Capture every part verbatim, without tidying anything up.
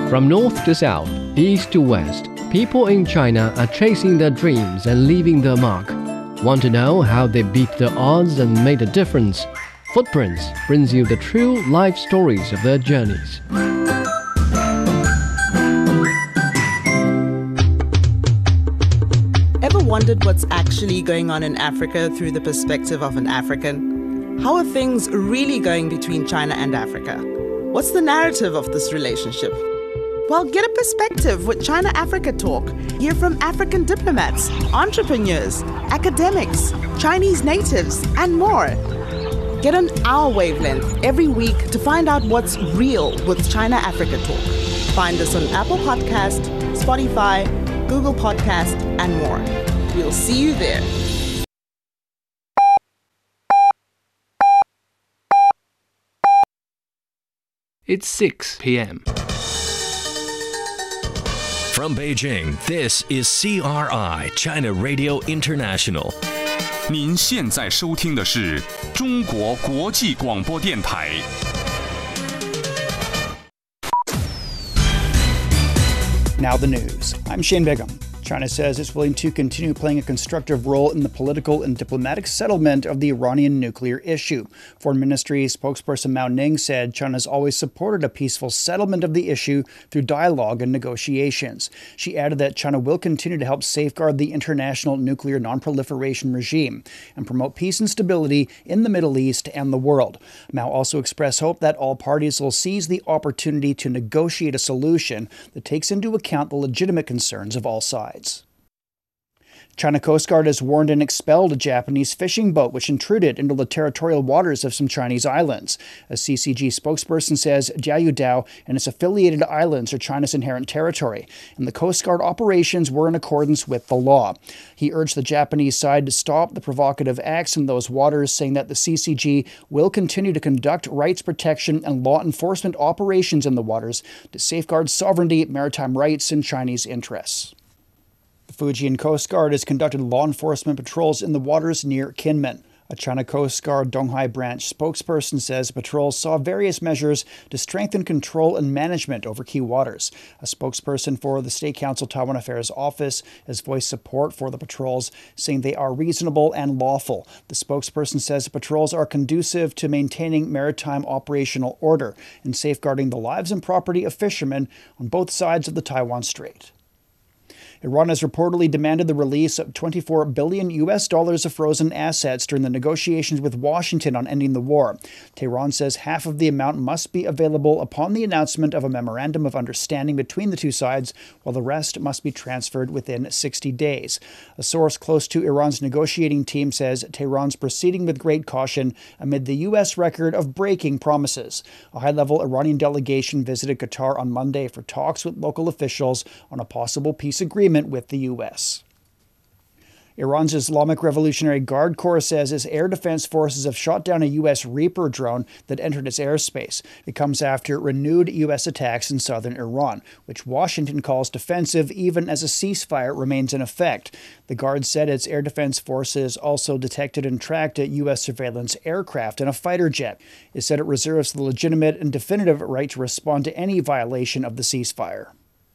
From north to south, east to west, people in China are chasing their dreams and leaving their mark. Want to know how they beat the odds and made a difference? Footprints brings you the true life stories of their journeys. Ever wondered what's actually going on in Africa through the perspective of an African? How are things really going between China and Africa? What's the narrative of this relationship? Well, get a perspective with China-Africa Talk. Hear from African diplomats, entrepreneurs, academics, Chinese natives, and more. Get on our wavelength every week to find out what's real with China-Africa Talk. Find us on Apple Podcast, Spotify, Google Podcast, and more. We'll see you there. It's six p.m. From Beijing, this is C R I China Radio International. 您现在收听的是中国国际广播电台。 Now the news. I'm Shane Begum. China says it's willing to continue playing a constructive role in the political and diplomatic settlement of the Iranian nuclear issue. Foreign Ministry spokesperson Mao Ning said China's always supported a peaceful settlement of the issue through dialogue and negotiations. She added that China will continue to help safeguard the international nuclear non-proliferation regime and promote peace and stability in the Middle East and the world. Mao also expressed hope that all parties will seize the opportunity to negotiate a solution that takes into account the legitimate concerns of all sides. China Coast Guard has warned and expelled a Japanese fishing boat which intruded into the territorial waters of some Chinese islands. A C C G spokesperson says Diaoyudao and its affiliated islands are China's inherent territory, and the Coast Guard operations were in accordance with the law. He urged the Japanese side to stop the provocative acts in those waters, saying that the C C G will continue to conduct rights protection and law enforcement operations in the waters to safeguard sovereignty, maritime rights, and Chinese interests. The Fujian Coast Guard has conducted law enforcement patrols in the waters near Kinmen. A China Coast Guard Donghai branch spokesperson says patrols saw various measures to strengthen control and management over key waters. A spokesperson for the State Council Taiwan Affairs Office has voiced support for the patrols, saying they are reasonable and lawful. The spokesperson says the patrols are conducive to maintaining maritime operational order and safeguarding the lives and property of fishermen on both sides of the Taiwan Strait. Iran has reportedly demanded the release of twenty-four billion U S dollars of frozen assets during the negotiations with Washington on ending the war. Tehran says half of the amount must be available upon the announcement of a memorandum of understanding between the two sides, while the rest must be transferred within sixty days. A source close to Iran's negotiating team says Tehran's proceeding with great caution amid the U S record of breaking promises. A high-level Iranian delegation visited Qatar on Monday for talks with local officials on a possible peace agreement with the U S. Iran's Islamic Revolutionary Guard Corps says its air defense forces have shot down a U S Reaper drone that entered its airspace. It comes after renewed U S attacks in southern Iran, which Washington calls defensive even as a ceasefire remains in effect. The Guard said its air defense forces also detected and tracked a U S surveillance aircraft and a fighter jet. It said it reserves the legitimate and definitive right to respond to any violation of the ceasefire.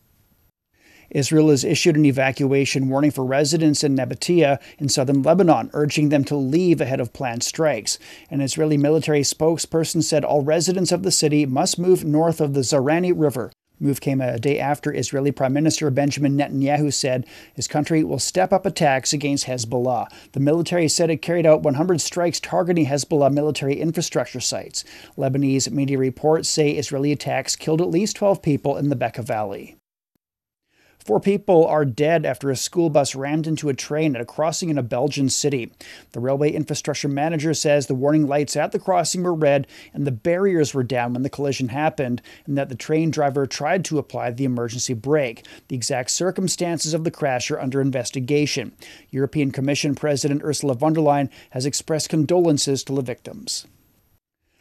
Israel has issued an evacuation warning for residents in Nabatea in southern Lebanon, urging them to leave ahead of planned strikes. An Israeli military spokesperson said all residents of the city must move north of the Zarani River. Move came a day after Israeli Prime Minister Benjamin Netanyahu said his country will step up attacks against Hezbollah. The military said it carried out one hundred strikes targeting Hezbollah military infrastructure sites. Lebanese media reports say Israeli attacks killed at least twelve people in the Bekaa Valley. Four people are dead after a school bus rammed into a train at a crossing in a Belgian city. The railway infrastructure manager says the warning lights at the crossing were red and the barriers were down when the collision happened, and that the train driver tried to apply the emergency brake. The exact circumstances of the crash are under investigation. European Commission President Ursula von der Leyen has expressed condolences to the victims.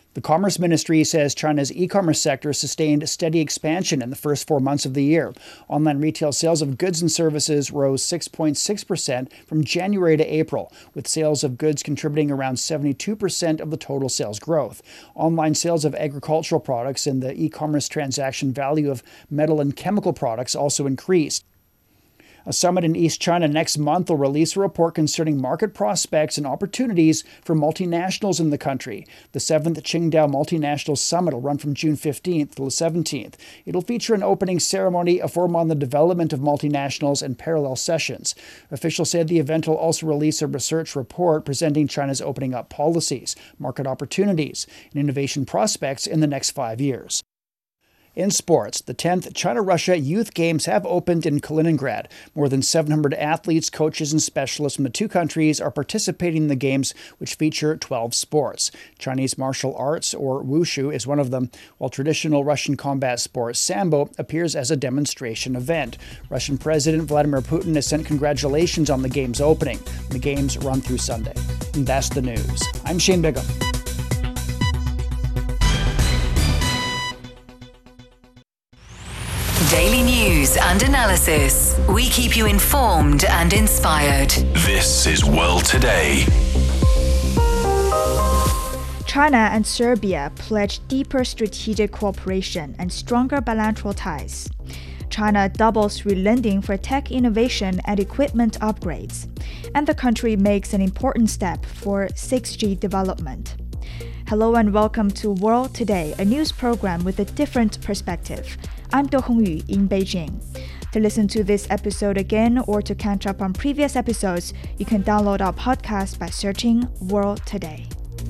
The Commerce Ministry says China's e-commerce sector sustained steady expansion in the first four months of the year. Online retail sales of goods and services rose six point six percent from January to April, with sales of goods contributing around seventy-two percent of the total sales growth. Online sales of agricultural products and the e-commerce transaction value of metal and chemical products also increased. A summit in East China next month will release a report concerning market prospects and opportunities for multinationals in the country. The seventh Qingdao Multinational Summit will run from June fifteenth to the seventeenth. It'll feature an opening ceremony, a forum on the development of multinationals, and parallel sessions. Officials said the event will also release a research report presenting China's opening up policies, market opportunities, and innovation prospects in the next five years. In sports, the tenth China-Russia Youth Games have opened in Kaliningrad. More than seven hundred athletes, coaches, and specialists from the two countries are participating in the games, which feature twelve sports. Chinese martial arts, or wushu, is one of them, while traditional Russian combat sport sambo appears as a demonstration event. Russian President Vladimir Putin has sent congratulations on the games opening. The games run through Sunday. And that's the news. I'm Shane Bigham. Daily news and analysis. We keep you informed and inspired. This is World Today. China and Serbia pledge deeper strategic cooperation and stronger bilateral ties. China doubles relending for tech innovation and equipment upgrades. And the country makes an important step for six G development. Hello and welcome to World Today, a news program with a different perspective. I'm Do Hongyu in Beijing. To listen to this episode again or to catch up on previous episodes, you can download our podcast by searching World Today.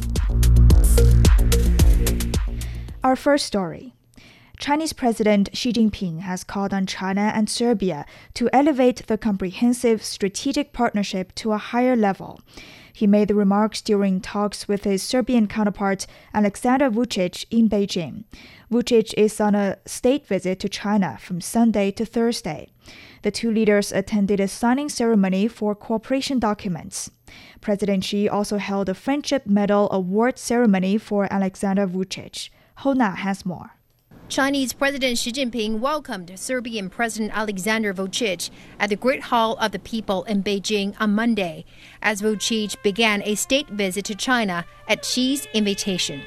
Our first story. Chinese President Xi Jinping has called on China and Serbia to elevate the comprehensive strategic partnership to a higher level. He made the remarks during talks with his Serbian counterpart, Alexander Vučić, in Beijing. Vučić is on a state visit to China from Sunday to Thursday. The two leaders attended a signing ceremony for cooperation documents. President Xi also held a Friendship Medal award ceremony for Alexander Vučić. Hona has more. Chinese President Xi Jinping welcomed Serbian President Alexander Vučić at the Great Hall of the People in Beijing on Monday, as Vučić began a state visit to China at Xi's invitation.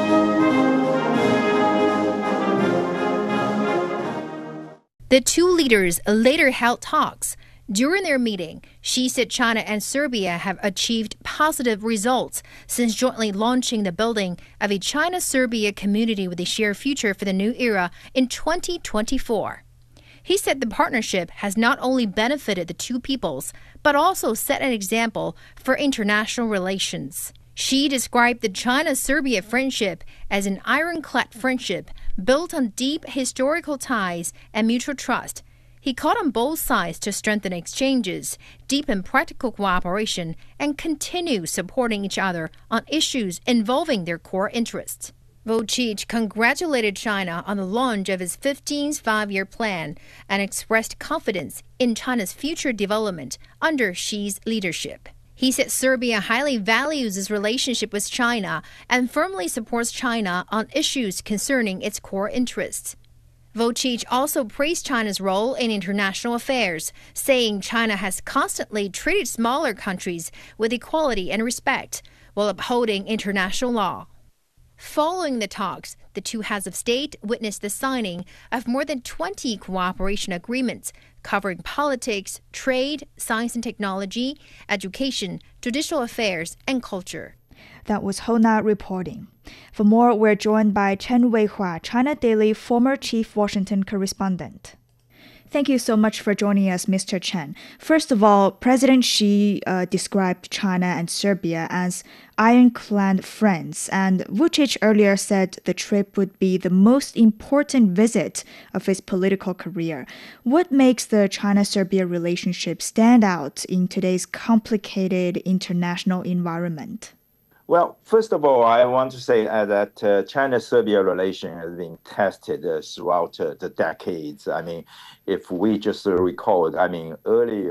The two leaders later held talks. During their meeting, Xi said China and Serbia have achieved positive results since jointly launching the building of a China-Serbia community with a shared future for the new era in twenty twenty-four. He said the partnership has not only benefited the two peoples, but also set an example for international relations. Xi described the China-Serbia friendship as an ironclad friendship built on deep historical ties and mutual trust. He called on both sides to strengthen exchanges, deepen practical cooperation, and continue supporting each other on issues involving their core interests. Vučić congratulated China on the launch of its fifteenth five-year plan and expressed confidence in China's future development under Xi's leadership. He said Serbia highly values its relationship with China and firmly supports China on issues concerning its core interests. Vučić also praised China's role in international affairs, saying China has constantly treated smaller countries with equality and respect while upholding international law. Following the talks, the two heads of state witnessed the signing of more than twenty cooperation agreements covering politics, trade, science and technology, education, judicial affairs, and culture. That was Hona reporting. For more, we're joined by Chen Weihua, China Daily former chief Washington correspondent. Thank you so much for joining us, Mister Chen. First of all, President Xi uh, described China and Serbia as ironclad friends, and Vučić earlier said the trip would be the most important visit of his political career. What makes the China-Serbia relationship stand out in today's complicated international environment? Well, first of all, I want to say uh, that uh, China-Serbia relation has been tested uh, throughout uh, the decades. I mean, if we just uh, recall, I mean, earlier,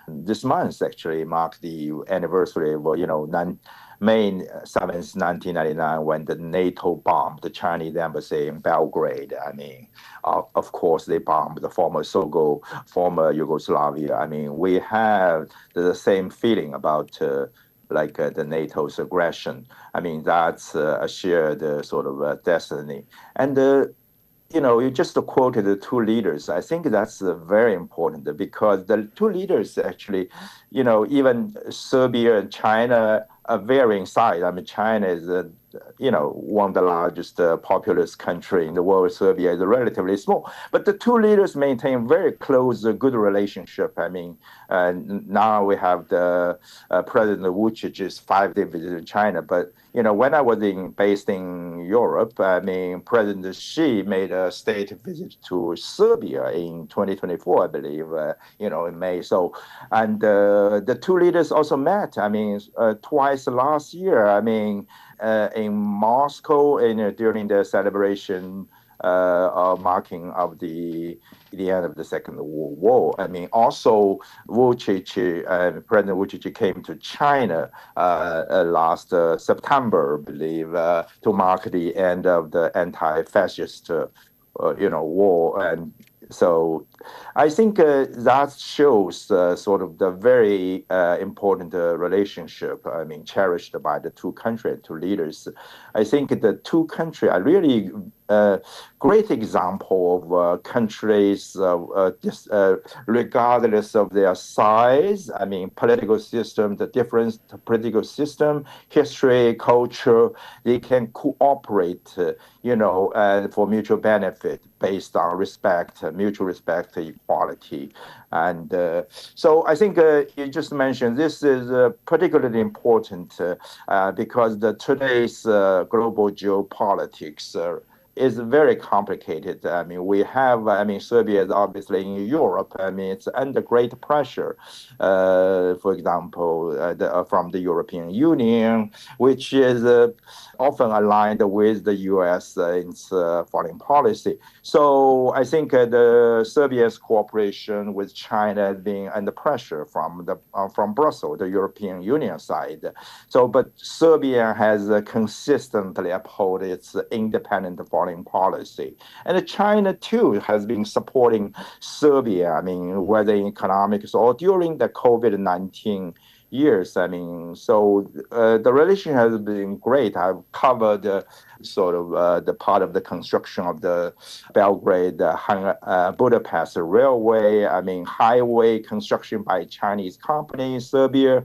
this month actually marked the anniversary of, you know, nine, May seventh, nineteen ninety-nine, when the NATO bombed the Chinese embassy in Belgrade. I mean, uh, of course, they bombed the former Sogo, former Yugoslavia. I mean, we have the same feeling about uh, like uh, the NATO's aggression. I mean, that's uh, a shared uh, sort of uh, destiny. And uh, you know, you just quoted the two leaders. I think that's uh, very important because the two leaders actually, you know, even Serbia and China are varying size. I mean, China is, uh, you know, one of the largest uh, populous country in the world. Serbia is relatively small. But the two leaders maintain very close, uh, good relationship. I mean, uh, now we have the uh, President Vucic's five-day visit to China. But, you know, when I was in, based in Europe, I mean, President Xi made a state visit to Serbia in twenty twenty-four, I believe, uh, you know, in May. So, and uh, the two leaders also met, I mean, uh, twice last year, I mean, uh, in Moscow in, uh, during the celebration uh, of marking of the the end of the Second World War. I mean, also Vucic, uh, President Vucic came to China uh, uh, last uh, September, I believe, uh, to mark the end of the anti-fascist, uh, uh, you know, war. And so I think uh, that shows uh, sort of the very uh, important uh, relationship, I mean, cherished by the two countries, two leaders. I think the two countries are really a great example of uh, countries, uh, uh, just, uh, regardless of their size, I mean, political system, the different political system, history, culture, they can cooperate, uh, you know, uh, for mutual benefit based on respect, uh, mutual respect, equality. And uh, so I think uh, you just mentioned this is uh, particularly important uh, uh, because the today's uh, global geopolitics uh, is very complicated. I mean, we have, I mean, Serbia is obviously in Europe. I mean, it's under great pressure, uh, for example, uh, the, uh, from the European Union, which is uh, often aligned with the U S uh, in its uh, foreign policy. So I think uh, the Serbia's cooperation with China is being under pressure from the uh, from Brussels, the European Union side. So, but Serbia has uh, consistently upheld its independent foreign policy. And China, too, has been supporting Serbia, I mean, whether in economics or during the COVID nineteen years. I mean, so uh, the relation has been great. I've covered uh, sort of uh, the part of the construction of the Belgrade uh, uh, Budapest railway, I mean, highway construction by Chinese company in Serbia.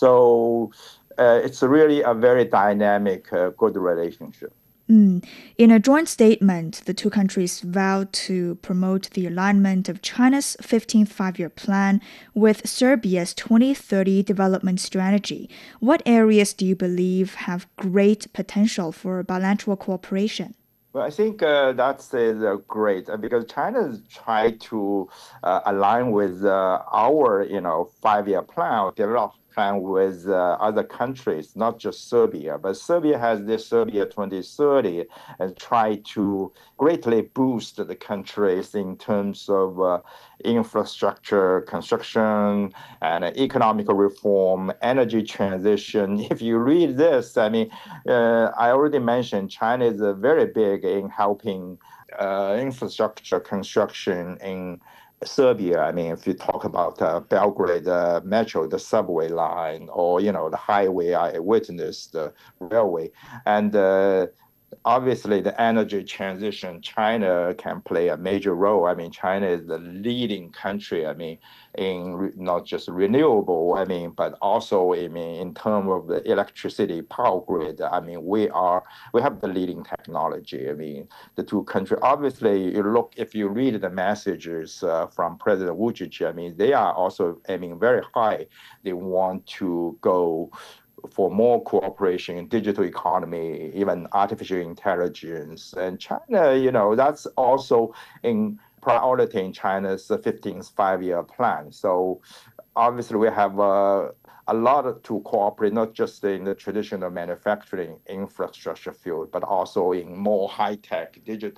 So uh, it's really a very dynamic, uh, good relationship. Mm. In a joint statement, the two countries vowed to promote the alignment of China's fifteenth Five-Year Plan with Serbia's twenty thirty development strategy. What areas do you believe have great potential for bilateral cooperation? Well, I think uh, that's uh, great uh, because China has tried to uh, align with uh, our, you know, five-year plan, develop plan with uh, other countries, not just Serbia, but Serbia has this Serbia twenty thirty and try to greatly boost the countries in terms of uh, infrastructure, construction, and economic reform, energy transition. If you read this, I mean, uh, I already mentioned China is uh, very big in helping uh, infrastructure construction in Serbia. I mean, if you talk about uh, Belgrade uh, metro, the subway line, or, you know, the highway I witnessed, the railway, and uh, obviously the energy transition, China can play a major role. I mean, China is the leading country, I mean, in re- not just renewable, I mean, but also, I mean, in terms of the electricity power grid, I mean, we are, we have the leading technology. I mean, the two countries, obviously, you look, if you read the messages uh, from President Vucic, I mean, they are also aiming very high. They want to go for more cooperation in digital economy, even artificial intelligence. And China, you know, that's also in priority in China's fifteenth Five-Year Plan. So obviously we have uh, a lot to cooperate, not just in the traditional manufacturing infrastructure field, but also in more high-tech digital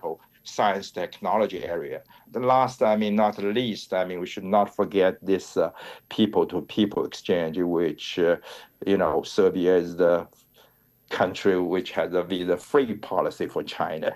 science technology area. The last, I mean, not the least, I mean, we should not forget this uh, people-to-people exchange, which, uh, you know, Serbia is the country which has a visa-free policy for China.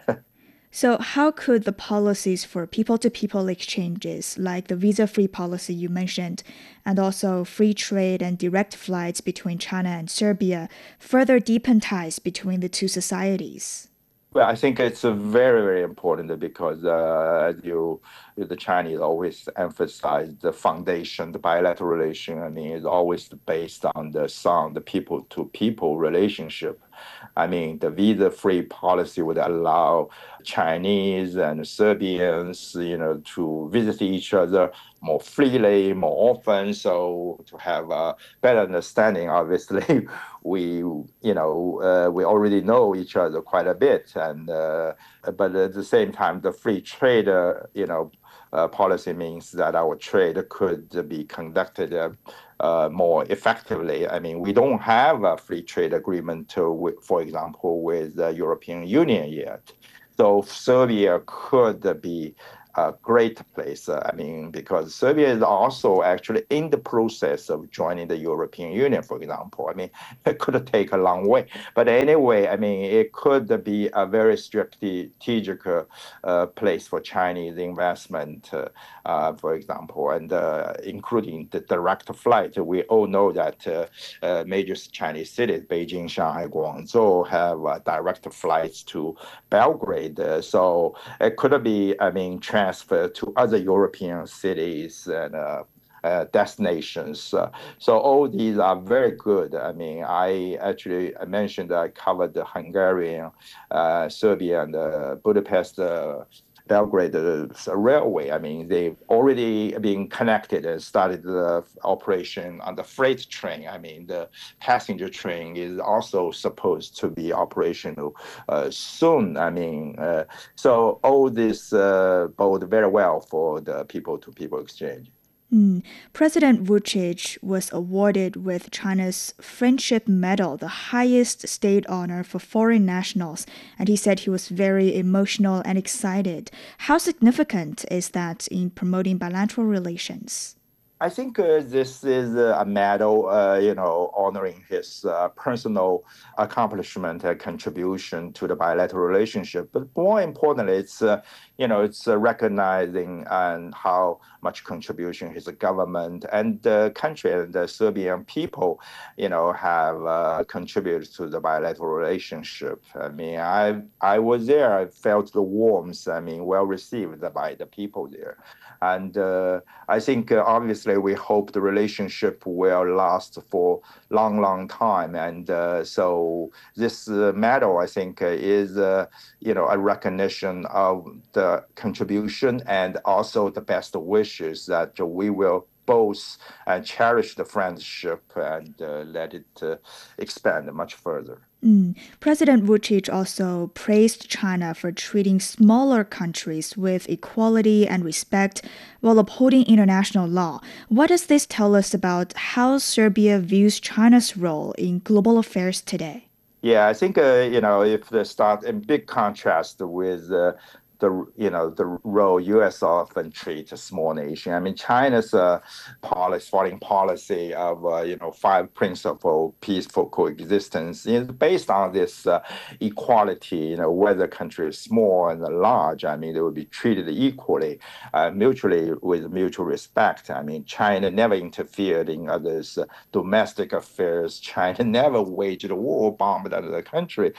So how could the policies for people-to-people exchanges, like the visa-free policy you mentioned, and also free trade and direct flights between China and Serbia, further deepen ties between the two societies? Well, I think it's uh, very, very important because uh, as you, the Chinese always emphasize the foundation, the bilateral relation, I mean, is always based on the sound, the people-to-people relationship. I mean, the visa-free policy would allow Chinese and Serbians, you know, to visit each other more freely, more often. So to have a better understanding, obviously, we, you know, uh, we already know each other quite a bit. And uh, but at the same time, the free trade, uh, you know, uh, policy means that our trade could be conducted uh, uh, more effectively. I mean, we don't have a free trade agreement, uh, with, for example, with the European Union yet. So Serbia could be a great place. Uh, I mean, because Serbia is also actually in the process of joining the European Union, for example. I mean, it could take a long way. But anyway, I mean, it could be a very strategic uh, uh, place for Chinese investment, uh, uh, for example, and uh, including the direct flight. We all know that uh, uh, major Chinese cities, Beijing, Shanghai, Guangzhou, have uh, direct flights to Belgrade. Uh, so it could be, I mean, transfer to other European cities and uh, uh, destinations. Uh, so all these are very good. I mean, I actually I mentioned I covered the Hungarian, uh, Serbia, and uh, Budapest, uh, Belgrade uh, railway. I mean, they've already been connected and started the operation on the freight train. I mean, the passenger train is also supposed to be operational uh, soon. I mean, uh, so all this uh, bode very well for the people-to-people exchange. Mm. President Vučić was awarded with China's Friendship Medal, the highest state honor for foreign nationals, and he said he was very emotional and excited. How significant is that in promoting bilateral relations? I think uh, this is a medal, uh, you know, honoring his uh, personal accomplishment and contribution to the bilateral relationship. But more importantly, it's, uh, you know, it's uh, recognizing and how much contribution his government and the country and the Serbian people, you know, have uh, contributed to the bilateral relationship. I mean, I I was there. I felt the warmth. I mean, well received by the people there. And uh, I think, uh, obviously, we hope the relationship will last for long, long time. And uh, so this uh, medal, I think, uh, is, uh, you know, a recognition of the contribution and also the best wishes that we will both uh, cherish the friendship and uh, let it uh, expand much further. Mm. President Vučić also praised China for treating smaller countries with equality and respect while upholding international law. What does this tell us about how Serbia views China's role in global affairs today? Yeah, I think, uh, you know, if they start in big contrast with uh, the, you know, the role U S often treats a small nation. I mean, China's uh, policy, foreign policy of, uh, you know, five principle peaceful coexistence is based on this uh, equality, you know, whether the country is small and large. I mean, they will be treated equally, uh, mutually with mutual respect. I mean, China never interfered in others' uh, domestic affairs. China never waged a war, bombed another country.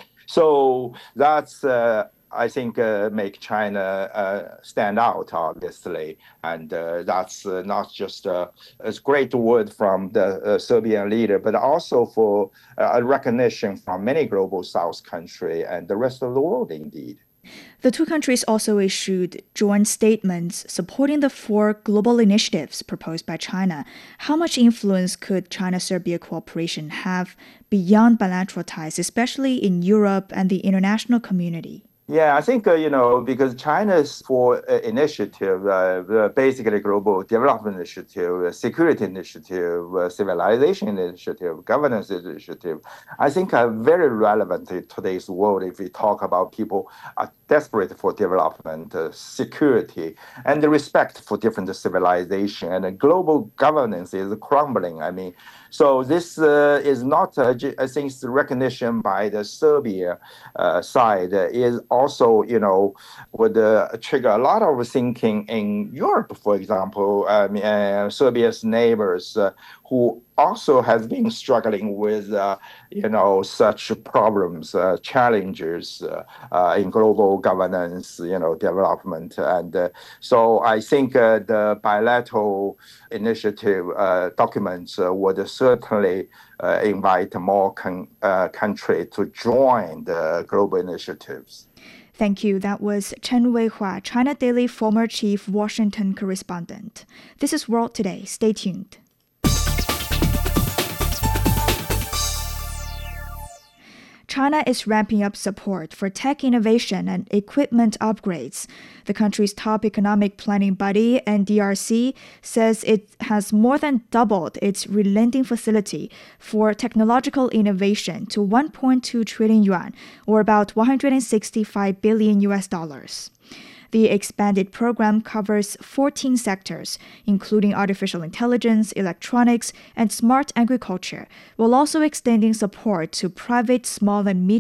So that's uh, I think uh, make China uh, stand out, obviously. And uh, that's uh, not just uh, a great word from the uh, Serbian leader, but also for uh, a recognition from many global South countries and the rest of the world, indeed. The two countries also issued joint statements supporting the four global initiatives proposed by China. How much influence could China-Serbia cooperation have beyond bilateral ties, especially in Europe and the international community? Yeah, I think, uh, you know, because China's four uh, initiative, uh, basically global development initiative, uh, security initiative, uh, civilization initiative, governance initiative, I think are very relevant in today's world if we talk about people are desperate for development, uh, security, and the respect for different civilization. And uh, global governance is crumbling. I mean, so this uh, is not, uh, I think, the recognition by the Serbia uh, side uh, is also, you know, would uh, trigger a lot of thinking in Europe, for example, I mean, uh, Serbia's neighbors uh, who also has been struggling with, uh, you know, such problems, uh, challenges uh, uh, in global governance, you know, development. And uh, so I think uh, the bilateral initiative uh, documents uh, would certainly uh, invite more con- uh, countries to join the global initiatives. Thank you. That was Chen Weihua, China Daily former chief Washington correspondent. This is World Today. Stay tuned. China is ramping up support for tech innovation and equipment upgrades. The country's top economic planning body, N D R C, says it has more than doubled its relending facility for technological innovation to one point two trillion yuan, or about one hundred sixty-five billion U S dollars. The expanded program covers fourteen sectors, including artificial intelligence, electronics, and smart agriculture, while also extending support to private, small, and medium